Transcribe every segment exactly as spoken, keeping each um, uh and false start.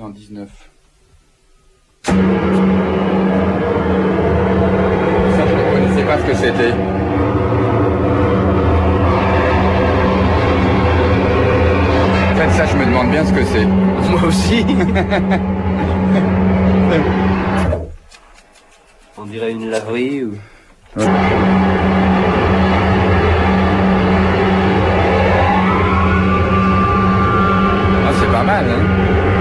dix-neuf. Ça, je ne connaissais pas ce que c'était. En fait, ça, je me demande bien ce que c'est. Moi aussi. On dirait une laverie ou... Ouais. Ah, c'est pas mal, hein.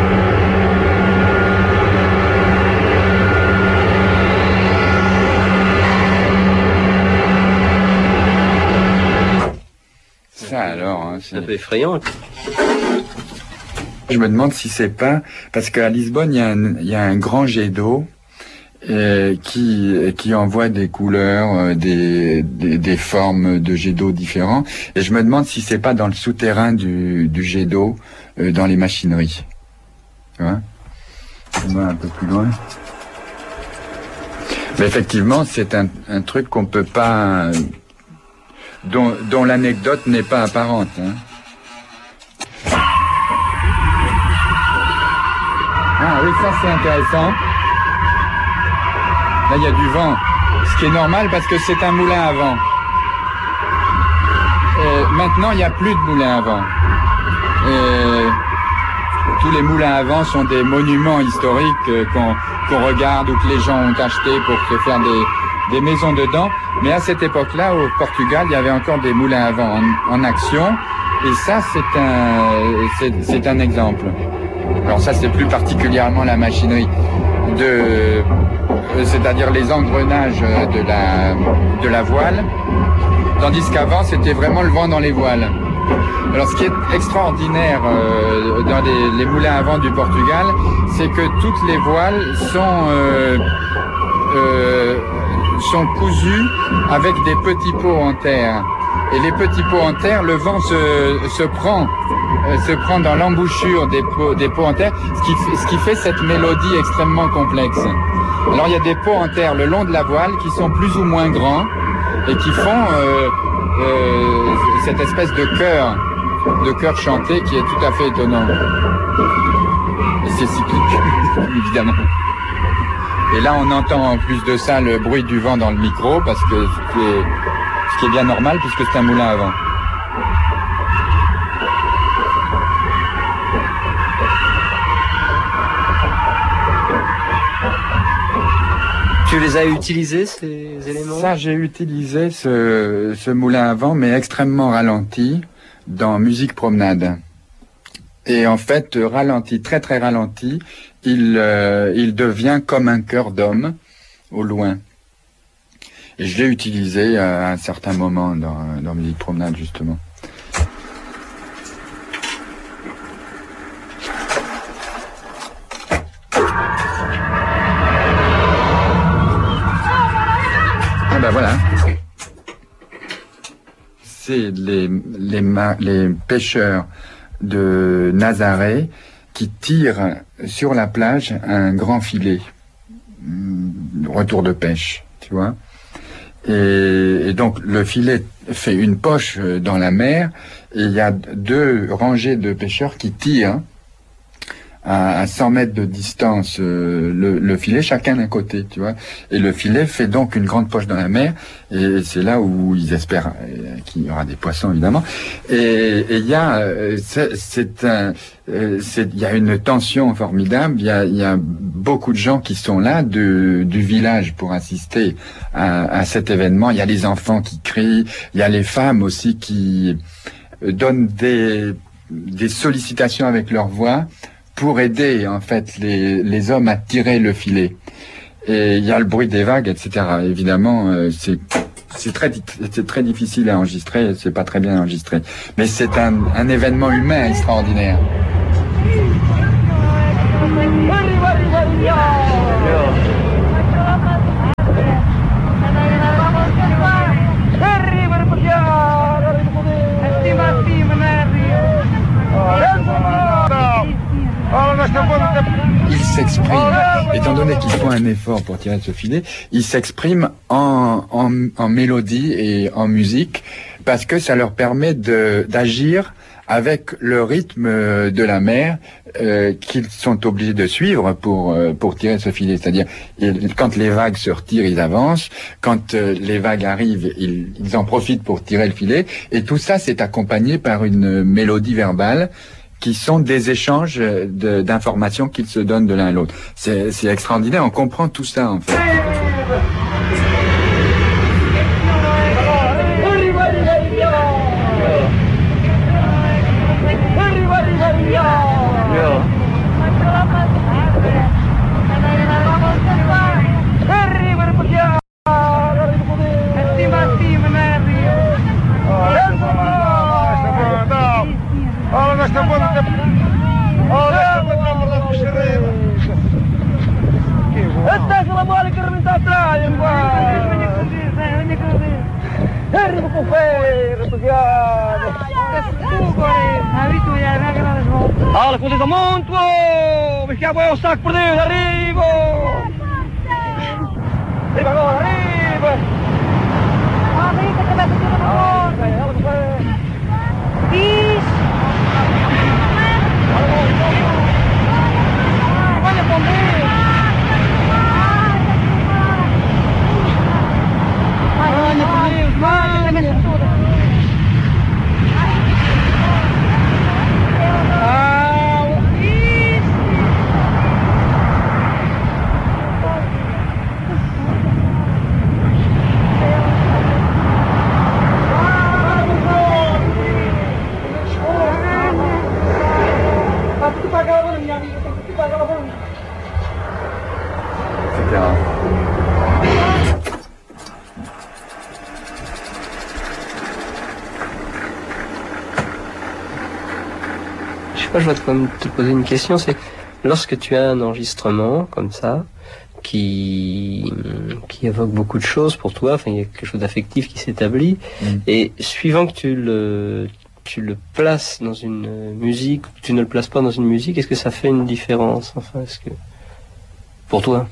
Ça alors, hein, c'est un peu effrayant. Je me demande si c'est pas parce qu'à Lisbonne il y a un, il y a un grand jet d'eau euh, qui qui envoie des couleurs, euh, des, des des formes de jet d'eau différents. Et je me demande si c'est pas dans le souterrain du du jet d'eau, euh, dans les machineries. Tu vois ? On va un peu plus loin. Mais effectivement, c'est un un truc qu'on peut pas. Dont, dont l'anecdote n'est pas apparente. Hein. Ah oui, ça c'est intéressant. Là, il y a du vent. Ce qui est normal parce que c'est un moulin à vent. Et maintenant, il n'y a plus de moulin à vent. Et tous les moulins à vent sont des monuments historiques euh, qu'on qu'on regarde ou que les gens ont achetés pour se faire des... des maisons dedans, mais à cette époque-là, au Portugal, il y avait encore des moulins à vent en, en action, et ça, c'est un, c'est, c'est un exemple. Alors ça, c'est plus particulièrement la machinerie de, c'est-à-dire les engrenages de la, de la voile, tandis qu'avant, c'était vraiment le vent dans les voiles. Alors, ce qui est extraordinaire euh, dans les, les moulins à vent du Portugal, c'est que toutes les voiles sont euh, euh, sont cousus avec des petits pots en terre. Et les petits pots en terre, le vent se, se prend euh, se prend dans l'embouchure des pots, des pots en terre, ce qui, ce qui fait cette mélodie extrêmement complexe. Alors il y a des pots en terre le long de la voile qui sont plus ou moins grands et qui font euh, euh, cette espèce de chœur, de chœur chanté qui est tout à fait étonnant. Et c'est cyclique, évidemment. Et là, on entend en plus de ça le bruit du vent dans le micro, parce que ce qui est, ce qui est bien normal, puisque c'est un moulin à vent. Tu les as utilisés, ces éléments ? Ça, j'ai utilisé ce, ce moulin à vent, mais extrêmement ralenti, dans Musique Promenade. Et en fait, ralenti, très très ralenti, il, euh, il devient comme un chœur d'homme, au loin. Et je l'ai utilisé à un certain moment dans, dans Musique Promenade, justement. Ah ben voilà. C'est les, les, les pêcheurs de Nazaré qui tirent sur la plage un grand filet, retour de pêche, tu vois. Et, et donc le filet fait une poche dans la mer et il y a deux rangées de pêcheurs qui tirent à, à cent mètres de distance euh, le, le filet, chacun d'un côté, tu vois. Et le filet fait donc une grande poche dans la mer et c'est là où ils espèrent euh, qu'il y aura des poissons, évidemment. Et il y a, euh, c'est, c'est un, euh, c'est, il y a une tension formidable. Il y a, il y a beaucoup de gens qui sont là de, du village pour assister à, à cet événement. Il y a les enfants qui crient, il y a les femmes aussi qui donnent des, des sollicitations avec leur voix pour aider en fait les, les hommes à tirer le filet. Et il y a le bruit des vagues, et cetera. Évidemment, euh, c'est c'est très c'est très difficile à enregistrer, c'est pas très bien enregistré. Mais c'est un, un événement humain extraordinaire. Il s'exprime, étant donné qu'ils font un effort pour tirer de ce filet, il s'exprime en, en, en mélodie et en musique parce que ça leur permet de, d'agir avec le rythme de la mer euh, qu'ils sont obligés de suivre pour euh, pour tirer ce filet. C'est-à-dire, ils, quand les vagues se retirent, ils avancent. Quand euh, les vagues arrivent, ils, ils en profitent pour tirer le filet. Et tout ça, c'est accompagné par une mélodie verbale qui sont des échanges de, d'informations qu'ils se donnent de l'un à l'autre. C'est, c'est extraordinaire, on comprend tout ça en fait. Olha, conduza muito! Mas que é o saco perdido, arriba! Arriba agora, arriba! Arriba, que vai fazer uma bola! Isso! Olha para o meio! Olha para o meio, vai, a cabeça toda! Je vais quand même te poser une question, c'est lorsque tu as un enregistrement comme ça, qui qui évoque beaucoup de choses pour toi, enfin il y a quelque chose d'affectif qui s'établit, mmh. et suivant que tu le tu le places dans une musique, ou tu ne le places pas dans une musique, est-ce que ça fait une différence, enfin est-ce que pour toi?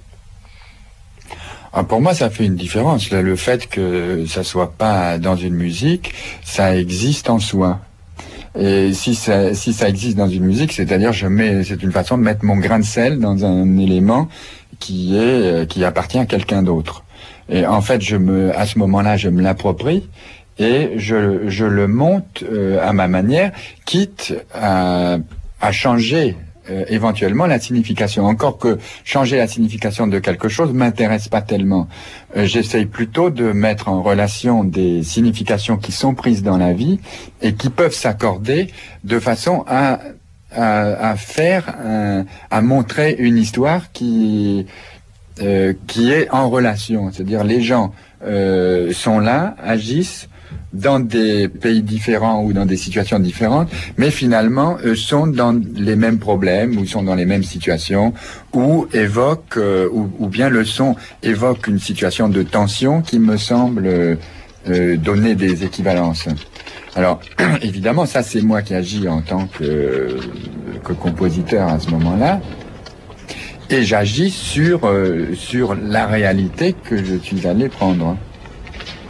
Ah, pour moi, ça fait une différence. Là, le fait que ça soit pas dans une musique, ça existe en soi. Et si ça, si ça existe dans une musique, c'est-à-dire je mets, c'est une façon de mettre mon grain de sel dans un élément qui est, qui appartient à quelqu'un d'autre. Et en fait, je me, à ce moment-là, je me l'approprie et je, je le monte euh, à ma manière, quitte à, à changer Euh, éventuellement la signification. Encore que changer la signification de quelque chose m'intéresse pas tellement. Euh, j'essaye plutôt de mettre en relation des significations qui sont prises dans la vie et qui peuvent s'accorder de façon à à, à faire, un, à montrer une histoire qui euh, qui est en relation. C'est-à-dire les gens euh, sont là, agissent dans des pays différents ou dans des situations différentes, mais finalement euh, sont dans les mêmes problèmes ou sont dans les mêmes situations ou évoquent euh, ou, ou bien le son évoque une situation de tension qui me semble euh, euh, donner des équivalences. Alors évidemment, ça c'est moi qui agis en tant que, que compositeur à ce moment-là, et j'agis sur euh, sur la réalité que je suis allé prendre.